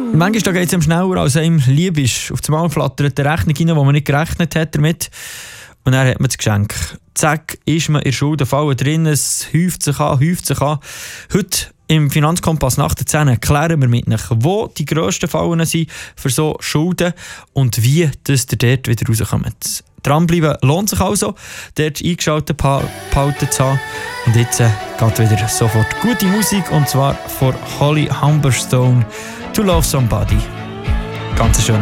Manchmal geht es einem schneller, als einem lieb ist. Auf einmal flattert eine Rechnung rein, wo man nicht gerechnet hat damit. Und dann hat man das Geschenk. Zack, ist man in der Schuldenfalle drin. Es häuft sich an. Heute im Finanzkompass nach der 10 klären wir mit euch, wo die grössten Fallen sind für so Schulden und wie dass ihr dort wieder rauskommt. Dranbleiben lohnt sich also, dort eingeschaltet behalten zu haben. Und jetzt geht wieder sofort gute Musik, und zwar von Holly Humberstone, «To Love Somebody». Ganz schön.